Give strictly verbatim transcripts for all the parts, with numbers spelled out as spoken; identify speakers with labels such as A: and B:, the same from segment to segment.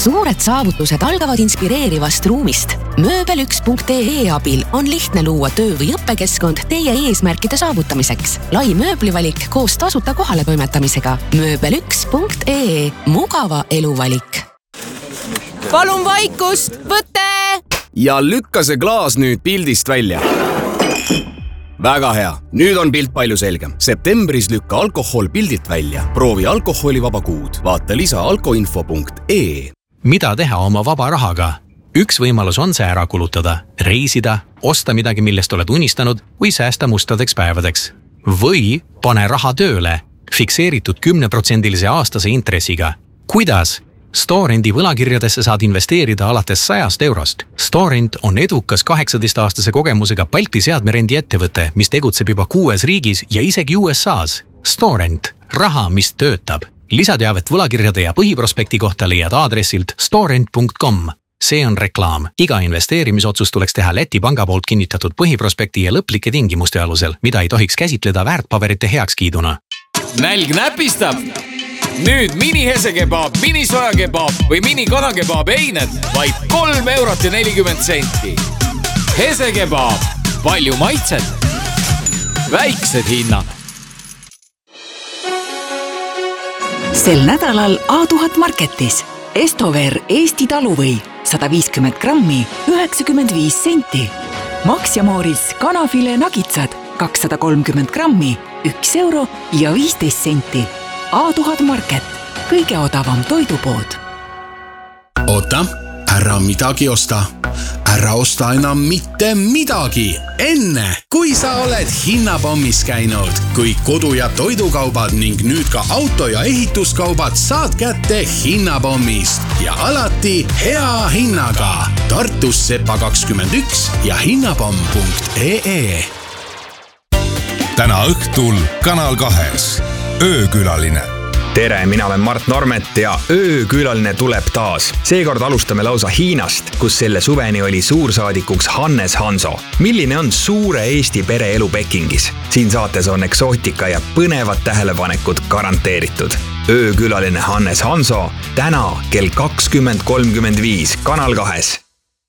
A: Suured saavutused algavad inspireerivast ruumist. mööbel üks punkt ee abil on lihtne luua töö- või õppekeskkond teie eesmärkide saavutamiseks. Lai mööblivalik koos tasuta kohale toimetamisega. mööbel üks punkt ee. Mugava eluvalik.
B: Palun vaikust! Võte!
C: Ja lükka see klaas nüüd pildist välja. Väga hea. Nüüd on pilt palju selgem. Septembris lükka alkohol pildilt välja. Proovi alkoholivaba kuud. Vaata lisa alkoinfo punkt ee.
D: Mida teha oma vaba rahaga? Üks võimalus on see ära kulutada, reisida, osta midagi, millest oled unistanud või säästa mustadeks päevadeks. Või pane raha tööle, fikseeritud kümneprotsendilise aastase intressiga. Kuidas? Storendi võlakirjadesse saad investeerida alates sajast eurost. Storend on edukas kaheksateist-aastase kogemusega Balti seadmerendi ettevõte, mis tegutseb juba kuues riigis ja isegi U S A's. Storend. Raha, mis töötab. Lisateavet võlakirjade ja põhiprospekti kohta leiad aadressilt storend punkt com. See on reklaam. Iga investeerimisotsus tuleks teha Läti panga poolt kinnitatud põhiprospekti ja lõplike tingimuste alusel, mida ei tohiks käsitleda väärtpaberite heakskiiduna.
E: Nälg näpistab! Nüüd mini-hesekebab, mini-sojakebab või mini-kanakebab eined vaid kolm eurot ja nelikümmend senti. Hesekebab. Palju maitset. Väiksed hinnad.
F: Sel nädalal A tuhat Marketis. Estover Eesti taluvõi sada viiskümmend grammi üheksakümmend viis senti. Max ja Mooris kanafile nagitsad kakssada kolmkümmend grammi üks euro ja viisteist senti. A tuhat Market. Kõige odavam toidupood.
G: Oota, ära midagi osta. Ära osta enam mitte midagi. Enne, kui sa oled hinnapommis käinud. Kui kodu- ja toidukaubad ning nüüd ka auto- ja ehituskaubad saad kätte hinnapommist. Ja alati hea hinnaga. Tartus Sepa kakskümmend üks ja hinnapomm punkt ee.
H: Täna õhtul Kanal kahes. Öökülaline.
I: Tere, mina olen Mart Normet ja öökülaline tuleb taas. Seekord alustame lausa Hiinast, kus selle suveni oli suursaadikuks Hannes Hanso. Milline on suure Eesti pere elu Pekingis? Siin saates on eksootika ja põnevad tähelepanekud garanteeritud. Öökülaline Hannes Hanso täna kell kakskümmend kolmkümmend viis Kanal kahes.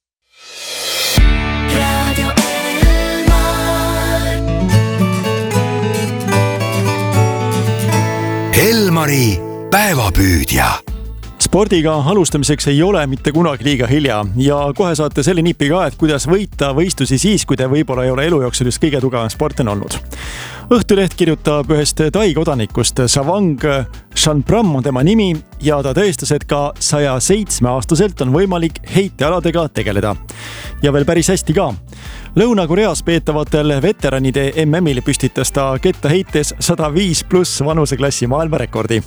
H: Elmari päevapüüdja.
J: Spordiga alustamiseks ei ole mitte kunagi liiga hilja ja kohe saate selle nipi ka, et kuidas võita võistlusi siis, kui te võib-olla ei ole elu jooksul just kõige tugevam sportlane olnud. Õhtuleht kirjutab ühest Tai kodanikust. Savang Shanpram on tema nimi ja ta tõestas, et ka saja seitsme aastaselt on võimalik heitealadega tegeleda. Ja veel päris hästi ka. Lõuna-Koreas peetavatel veteranide M M-il püstitas ta kettaheites sada viis pluss vanuseklassi maailmarekordi.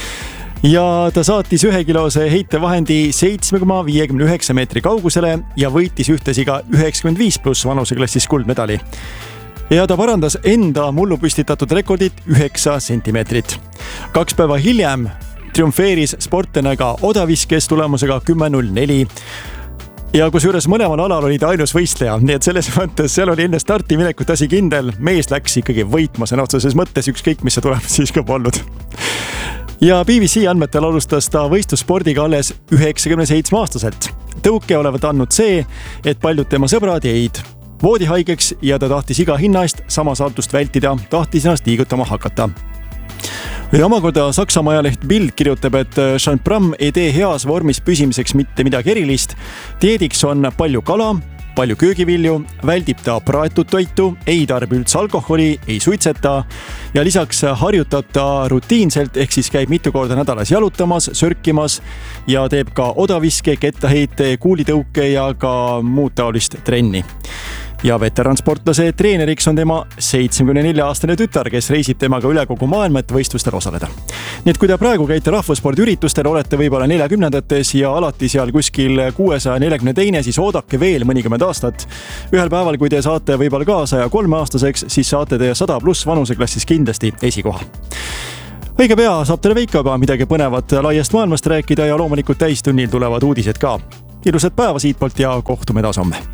J: Ja ta saatis ühekilose heitevahendi seitse koma viiekümne üheksa meetri kaugusele ja võitis ühtesi ka üheksakümmend viis pluss vanuseklassis kuldmedali. Ja ta parandas enda mullu püstitatud rekordit üheksa sentimeetrit. Kaks päeva hiljem triumfeeris sportlane ka odaviskes tulemusega kümme null neli. Ja kusjuures mõlemal alal oli ta ainus võistleja, nii et selles mõttes seal oli enne starti minekut asi kindel. Mees läks ikkagi võitma sõna otseses mõttes, ükskõik mis see tulemus siis ka polnud. Ja B B C andmetel alustas ta võistlusspordiga alles üheksakümne seitsme aastaselt. Tõuke olevat andnud see, et paljud tema sõbrad jäid voodihaigeks ja ta tahtis iga hinna eest sama saatust vältida, tahtis ennast liigutama hakata. Ja omakorda Saksamaa ajaleht Bild kirjutab, et Shanpram ei tee heas vormis püsimiseks mitte midagi erilist. Dieediks on palju kala, palju köögivilju, väldib ta praetud toitu, ei tarbi üldse alkoholi, ei suitseta ja lisaks harjutab ta rutiinselt ehk siis käib mitu korda nädalas jalutamas, sörkimas ja teeb ka odaviske, kettaheite, kuulitõuke ja ka muud taolist trenni. Ja veteransportlase treeneriks on tema seitsmekümne nelja aastane tütar, kes reisib temaga üle kogu maailma, et võistlustel osaleda. Nii et kui te praegu käite rahvaspordiüritustel, olete võib-olla neljakümnendates ja alati seal kuskil kuuesaja neljakümne teine, siis oodake veel mõnikümmend aastat. Ühel päeval, kui te saate võib-olla ka saja kolme aastaseks, siis saate te sada pluss vanuseklassis kindlasti esikoha. Õige pea saab teile Veiko juba midagi põnevat laiast maailmast rääkida ja loomulikult täistunnil tulevad uudised ka. Ilusat päeva siitpoolt ja kohtume taas homme.